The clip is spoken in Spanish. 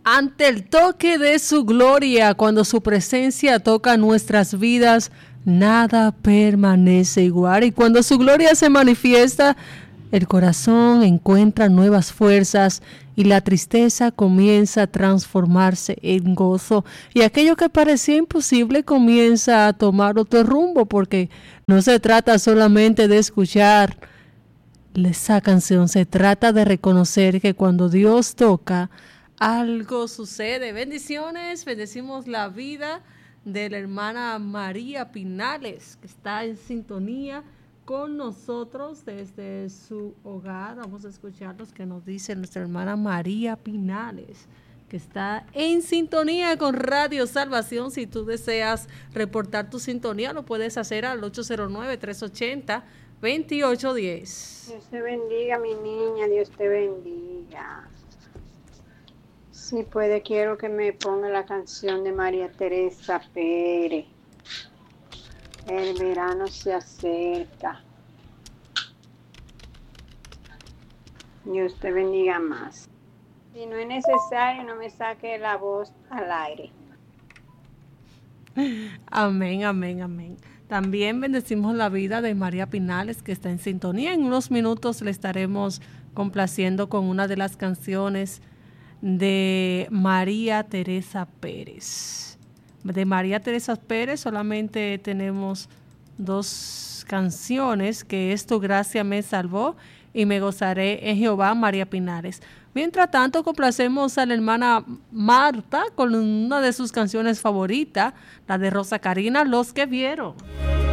Ante el toque de su gloria, cuando su presencia toca nuestras vidas, nada permanece igual. Y cuando su gloria se manifiesta, el corazón encuentra nuevas fuerzas y la tristeza comienza a transformarse en gozo. Y aquello que parecía imposible comienza a tomar otro rumbo, porque no se trata solamente de escuchar esa canción, se trata de reconocer que cuando Dios toca, algo sucede. Bendiciones, bendecimos la vida de la hermana María Pinales, que está en sintonía con nosotros desde su hogar. Vamos a escuchar lo que nos dice nuestra hermana María Pinales, que está en sintonía con Radio Salvación. Si tú deseas reportar tu sintonía, lo puedes hacer al 809-380-2810. Dios te bendiga, mi niña, Dios te bendiga. Si puede, quiero que me ponga la canción de María Teresa Pérez. El verano se acerca. Dios te bendiga más. Si no es necesario, no me saque la voz al aire. Amén, amén, amén. También bendecimos la vida de María Pinales, que está en sintonía. En unos minutos le estaremos complaciendo con una de las canciones de María Teresa Pérez. De María Teresa Pérez solamente tenemos 2 canciones, que es Tu gracia me salvó y Me gozaré en Jehová, María Pinales. Mientras tanto, complacemos a la hermana Marta con una de sus canciones favoritas, la de Rosa Karina, Los que vieron.